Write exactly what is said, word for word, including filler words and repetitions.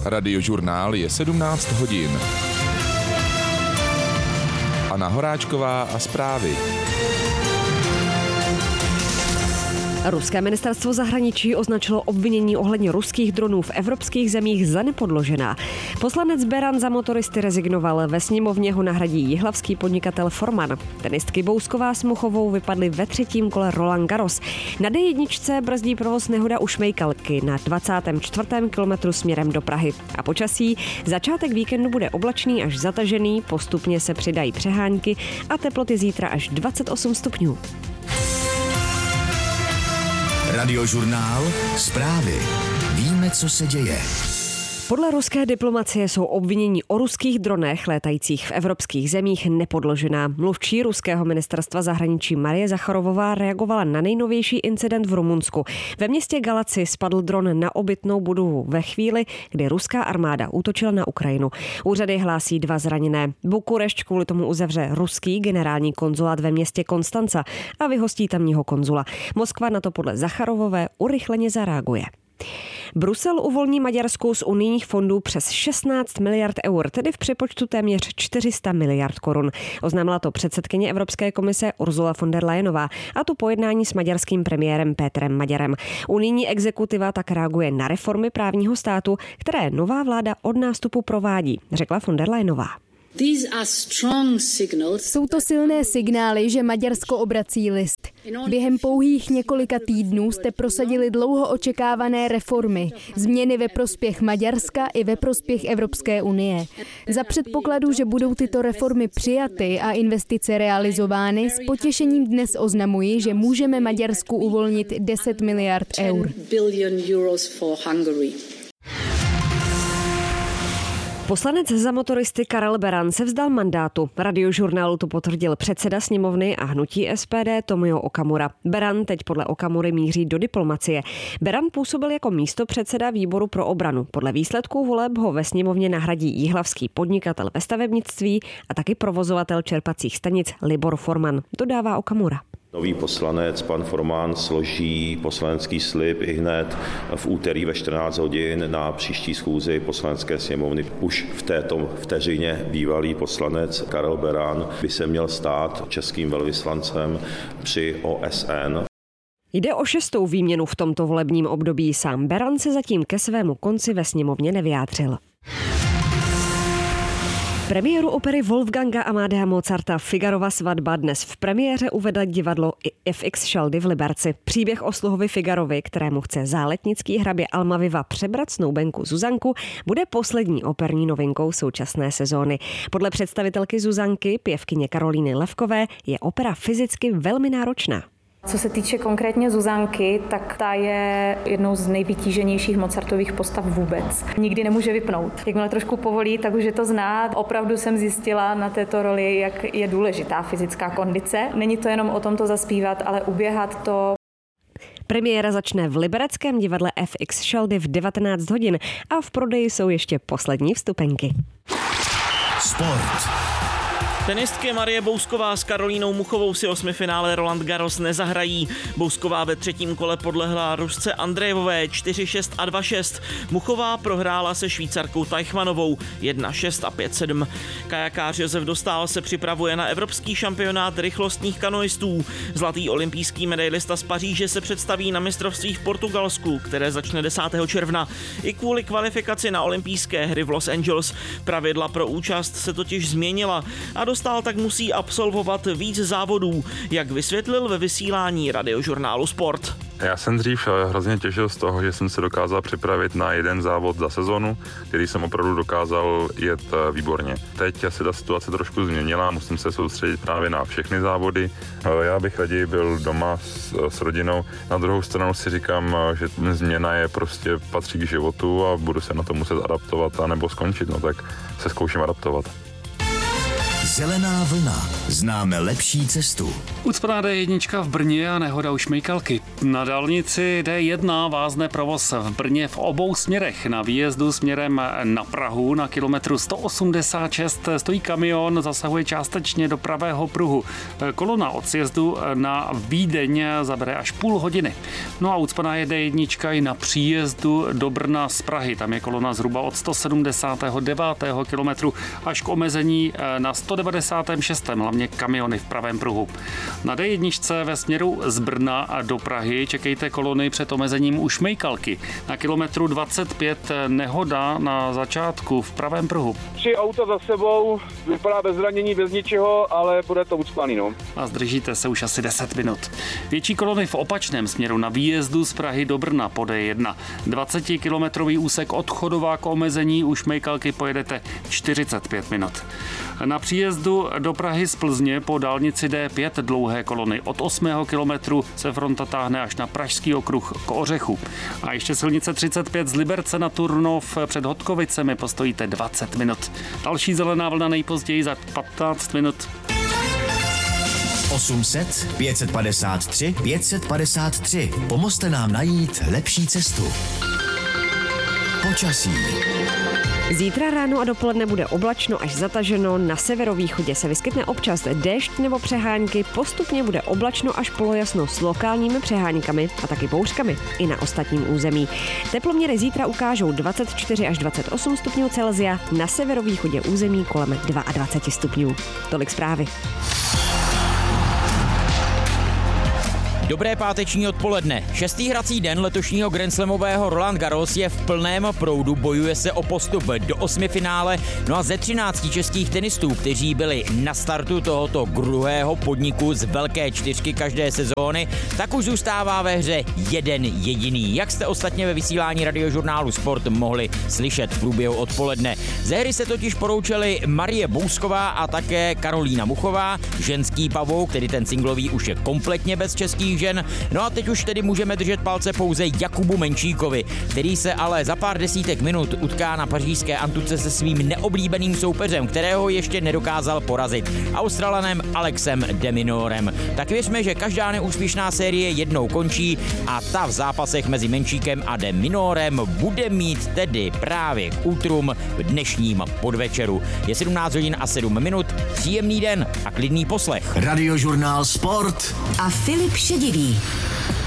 Radiožurnál je sedmnáct hodin. Anna Horáčková a zprávy. Ruské ministerstvo zahraničí označilo obvinění ohledně ruských dronů v evropských zemích za nepodložená. Poslanec Beran za motoristy rezignoval, ve sněmovně ho nahradí jihlavský podnikatel Forman. Tenistky Bousková s Muchovou vypadly ve třetím kole Roland Garros. Na D jedna brzdí provoz nehoda u Šmejkalky na dvacátém čtvrtém kilometru směrem do Prahy. A počasí? Začátek víkendu bude oblačný až zatažený, postupně se přidají přehánky a teploty zítra až dvacet osm stupňů. Radiožurnál, zprávy. Víme, co se děje. Podle ruské diplomacie jsou obvinění o ruských dronech létajících v evropských zemích nepodložená. Mluvčí ruského ministerstva zahraničí Marie Zacharovová reagovala na nejnovější incident v Rumunsku. Ve městě Galaci spadl dron na obytnou budovu ve chvíli, kdy ruská armáda útočila na Ukrajinu. Úřady hlásí dva zraněné. Bukurešť kvůli tomu uzavře ruský generální konzulát ve městě Konstanca a vyhostí tamního konzula. Moskva na to podle Zacharovové urychleně zareaguje. Brusel uvolní Maďarsku z unijních fondů přes šestnáct miliard eur, tedy v přepočtu téměř čtyři sta miliard korun. Oznámila to předsedkyně Evropské komise Ursula von der Leyenová, a to po jednání s maďarským premiérem Pétrem Maďarem. Unijní exekutiva tak reaguje na reformy právního státu, které nová vláda od nástupu provádí, řekla von der Leyenová. Jsou to silné signály, že Maďarsko obrací list. Během pouhých několika týdnů jste prosadili dlouho očekávané reformy, změny ve prospěch Maďarska i ve prospěch Evropské unie. Za předpokladu, že budou tyto reformy přijaty a investice realizovány, s potěšením dnes oznamuji, že můžeme Maďarsku uvolnit deset miliard eur. Poslanec za motoristy Karel Beran se vzdal mandátu. Radiožurnálu to potvrdil předseda sněmovny a hnutí S P D Tomio Okamura. Beran teď podle Okamury míří do diplomacie. Beran působil jako místopředseda výboru pro obranu. Podle výsledků voleb ho ve sněmovně nahradí jihlavský podnikatel ve stavebnictví a taky provozovatel čerpacích stanic Libor Forman, dodává Okamura. Nový poslanec, pan Forman, složí poslanecký slib i hned v úterý ve čtrnáct hodin na příští schůzi poslanecké sněmovny. Už v této vteřině bývalý poslanec Karel Beran by se měl stát českým velvyslancem při O S N. Jde o šestou výměnu v tomto volebním období. Sám Beran se zatím ke svému konci ve sněmovně nevyjádřil. Premiéru opery Wolfganga Amadea Mozarta Figarova svatba dnes v premiéře uvedla divadlo F X Šaldy v Liberci. Příběh o sluhovi Figarovi, kterému chce záletnický hrabě Almaviva přebrat snoubenku Zuzanku, bude poslední operní novinkou současné sezóny. Podle představitelky Zuzanky, pěvkyně Karolíny Levkové, je opera fyzicky velmi náročná. Co se týče konkrétně Zuzanky, tak ta je jednou z nejvytíženějších Mozartových postav vůbec. Nikdy nemůže vypnout. Jakmile trošku povolí, tak už je to znát. Opravdu jsem zjistila na této roli, jak je důležitá fyzická kondice. Není to jenom o tom to zaspívat, ale uběhat to. Premiéra začne v libereckém divadle F X Šaldy v devatenáct hodin a v prodeji jsou ještě poslední vstupenky. Sport. Tenistky Marie Bousková s Karolínou Muchovou si osmifinále Roland Garros nezahrají. Bousková ve třetím kole podlehla Rusce Andrejevové čtyři šest a dva šest. Muchová prohrála se Švýcarkou Teichmannovou jedna šest a pět sedm. Kajakář Josef Dostál se připravuje na evropský šampionát rychlostních kanoistů. Zlatý olympijský medailista z Paříže se představí na mistrovství v Portugalsku, které začne desátého června. I kvůli kvalifikaci na olympijské hry v Los Angeles. Pravidla pro účast se totiž změnila a Dostál tak musí absolvovat víc závodů, jak vysvětlil ve vysílání Radiožurnálu Sport. Já jsem dřív hrozně těšil z toho, že jsem se dokázal připravit na jeden závod za sezonu, který jsem opravdu dokázal jet výborně. Teď se ta situace trošku změnila, musím se soustředit právě na všechny závody. Já bych raději byl doma s, s rodinou. Na druhou stranu si říkám, že změna je prostě patří k životu a budu se na to muset adaptovat anebo skončit, no tak se zkouším adaptovat. Zelená vlna. Známe lepší cestu. Ucpaná D jedna v Brně a nehoda u Šmejkalky. Na dálnici D jedna vázne provoz v Brně v obou směrech. Na výjezdu směrem na Prahu na kilometru sto osmdesát šest stojí kamion, zasahuje částečně do pravého pruhu. Kolona od sjezdu na Vídeň zabere až půl hodiny. No a ucpaná je D jedna i na příjezdu do Brna z Prahy. Tam je kolona zhruba od sto sedmdesát devět kilometru až k omezení na sto devadesát šest, hlavně kamiony v pravém pruhu. Na D jedna ve směru z Brna do Prahy čekejte kolony před omezením u Šmejkalky. Na kilometru dvacet pět nehoda na začátku v pravém pruhu. Tři auta za sebou, vypadá bez zranění, bez ničeho, ale bude to ucpaný, no. A zdržíte se už asi deset minut. Větší kolony v opačném směru na výjezdu z Prahy do Brna po D jedna. dvacetikilometrový úsek od Chodova k omezení u Šmejkalky pojedete čtyřicet pět minut. Na příjezdu do Prahy z Plzně po dálnici D pět dlouhé kolony. Od osmého kilometru se fronta táhne až na Pražský okruh k Ořechu. A ještě silnice třicet pět z Liberce na Turnov před Hodkovicemi postojíte dvacet minut. Další zelená vlna nejpozději za patnáct minut. osm set, pět set padesát tři, pět set padesát tři. Pomozte nám najít lepší cestu. Počasí. Zítra ráno a dopoledne bude oblačno až zataženo, na severovýchodě se vyskytne občas déšť nebo přehánky, postupně bude oblačno až polojasno s lokálními přehánkami a taky bouřkami i na ostatním území. Teploměry zítra ukážou dvacet čtyři až dvacet osm stupňů Celsia, na severovýchodě území kolem dvacet dva stupňů. Tolik zprávy. Dobré páteční odpoledne. Šestý hrací den letošního grandslamového Roland Garros je v plném proudu, bojuje se o postup do osmifinále, no a ze třinácti českých tenistů, kteří byli na startu tohoto druhého podniku z velké čtyřky každé sezóny, tak už zůstává ve hře jeden jediný. Jak jste ostatně ve vysílání Radiožurnálu Sport mohli slyšet v průběhu odpoledne. Ze hry se totiž poroučeli Marie Bousková a také Karolína Muchová, ženský pavouk, tedy ten singlový už je kompletně bez českých žen. No a teď už tedy můžeme držet palce pouze Jakubu Menčíkovi, který se ale za pár desítek minut utká na pařížské antuce se svým neoblíbeným soupeřem, kterého ještě nedokázal porazit, Australanem Alexem de Minaurem. Tak věřme, že každá neúspěšná série jednou končí a ta v zápasech mezi Menčíkem a de Minaurem bude mít tedy právě k útrum v dnešním podvečeru. Je sedmnáct hodin a sedm minut, příjemný den a klidný poslech. Radiožurnál Sport a Filip Šedivý.